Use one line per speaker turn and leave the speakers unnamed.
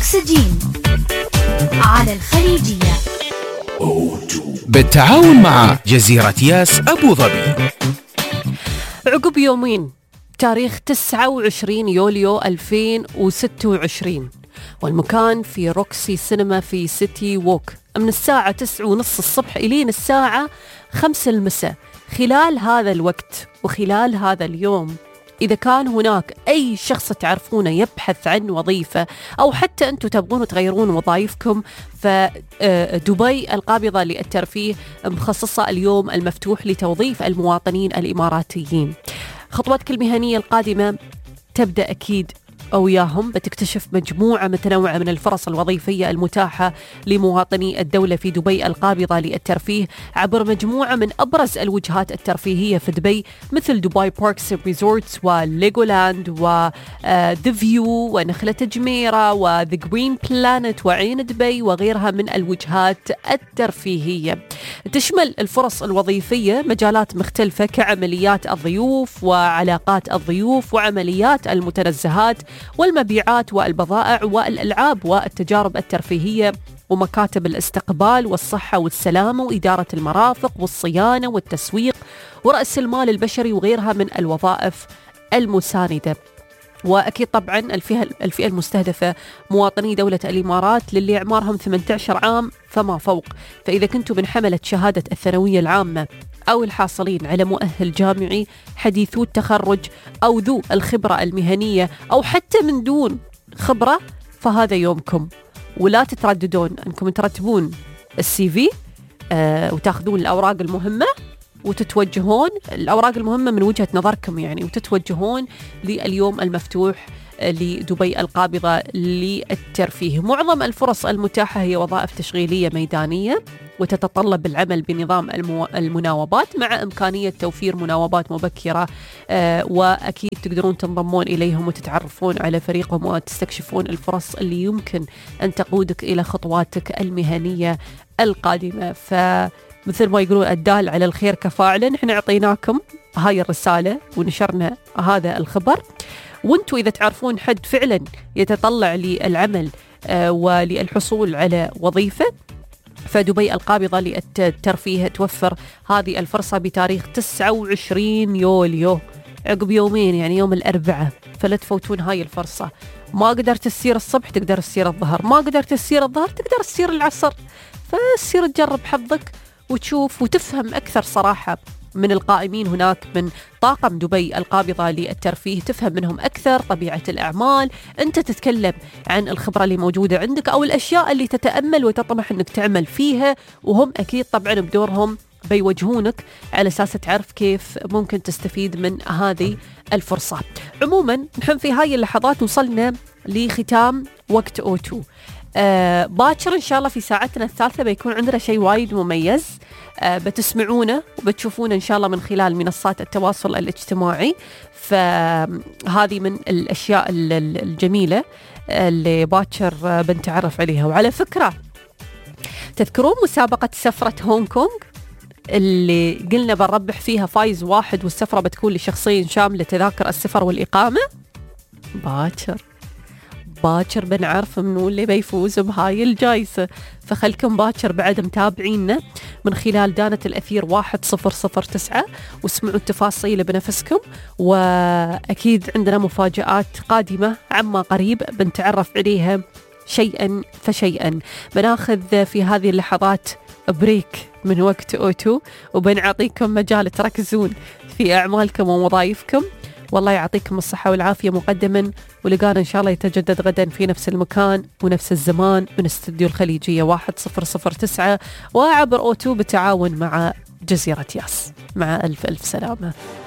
أكسجين على الخليجية
بالتعاون مع جزيرة ياس أبو ظبي.
عقب يومين تاريخ 29 يوليو 2026 والمكان في روكسي سينما في سيتي ووك من الساعة 9:30 الصبح إلين الساعة 5 المساء. خلال هذا الوقت وخلال هذا اليوم إذا كان هناك أي شخص تعرفونه يبحث عن وظيفة أو حتى أنتم تبغون تغيرون وظائفكم، فدبي القابضة للترفيه مخصصة اليوم المفتوح لتوظيف المواطنين الإماراتيين. خطوتك المهنية القادمة تبدأ أكيد وياهم، بتكتشف مجموعة متنوعة من الفرص الوظيفية المتاحة لمواطني الدولة في دبي القابضة للترفيه عبر مجموعة من أبرز الوجهات الترفيهية في دبي مثل دبي باركس ريزورتس وليجولاند وذا فيو ونخلة جميرة وذا جرين بلانت وعين دبي وغيرها من الوجهات الترفيهية. تشمل الفرص الوظيفية مجالات مختلفة كعمليات الضيوف وعلاقات الضيوف وعمليات المتنزهات والمبيعات والبضائع والألعاب والتجارب الترفيهية ومكاتب الاستقبال والصحة والسلامة وإدارة المرافق والصيانة والتسويق ورأس المال البشري وغيرها من الوظائف المساندة. وأكيد طبعا الفئة المستهدفة مواطني دولة الإمارات للي أعمارهم 18 عام فما فوق، فإذا كنتوا من حملة شهادة الثانوية العامة أو الحاصلين على مؤهل جامعي حديثو التخرج أو ذو الخبرة المهنية أو حتى من دون خبرة، فهذا يومكم. ولا تترددون أنكم ترتبون السي في وتاخذون الأوراق المهمة وتتوجهون الأوراق المهمة من وجهة نظركم يعني، وتتوجهون لليوم المفتوح لدبي القابضة للترفيه. معظم الفرص المتاحة هي وظائف تشغيلية ميدانية وتتطلب العمل بنظام المناوبات مع إمكانية توفير مناوبات مبكرة، وأكيد تقدرون تنضمون إليهم وتتعرفون على فريقهم وتستكشفون الفرص اللي يمكن أن تقودك إلى خطواتك المهنية القادمة. فمثل ما يقولون الدال على الخير كفاعل، نحن أعطيناكم هاي الرسالة ونشرنا هذا الخبر، وانتوا إذا تعرفون حد فعلا يتطلع للعمل وللحصول على وظيفة، فدبي القابضة للترفيه توفر هذه الفرصة بتاريخ 29 يوليو عقب يومين يعني يوم الأربعاء، فلا تفوتون هاي الفرصة. ما قدرت تسير الصبح تقدر تسير الظهر، ما قدرت تسير الظهر تقدر تسير العصر، فسير تجرب حظك وتشوف وتفهم أكثر صراحة من القائمين هناك من طاقم دبي القابضة للترفيه، تفهم منهم أكثر طبيعة الأعمال، أنت تتكلم عن الخبرة اللي موجودة عندك أو الأشياء اللي تتأمل وتطمح أنك تعمل فيها، وهم أكيد طبعا بدورهم بيوجهونك على أساس تعرف كيف ممكن تستفيد من هذه الفرصة. عموما نحن في هاي اللحظات وصلنا لختام وقت أوتو. باكر إن شاء الله في ساعتنا الثالثة بيكون عندنا شيء وايد مميز، بتسمعونه وبتشوفونه إن شاء الله من خلال منصات التواصل الاجتماعي. فهذه من الأشياء الجميلة اللي باكر بنتعرف عليها. وعلى فكرة تذكرون مسابقة سفرة هونغ كونغ اللي قلنا بنربح فيها فايز واحد والسفرة بتكون لشخصين شاملة تذاكر السفر والإقامة؟ باكر بنعرف منو اللي بيفوز بهاي الجائزة، فخلكم باكر بعد متابعينا من خلال دانة الأثير 1009 واسمعوا التفاصيل بنفسكم. وأكيد عندنا مفاجآت قادمة عما قريب بنتعرف عليها شيئا فشيئا. بناخذ في هذه اللحظات بريك من وقت أوتو وبنعطيكم مجال تركزون في أعمالكم ووظائفكم. والله يعطيكم الصحة والعافية مقدما، ولقانا إن شاء الله يتجدد غدا في نفس المكان ونفس الزمان من استوديو الخليجية 1009 وعبر أوتو بالتعاون مع جزيرة ياس. مع ألف سلامة.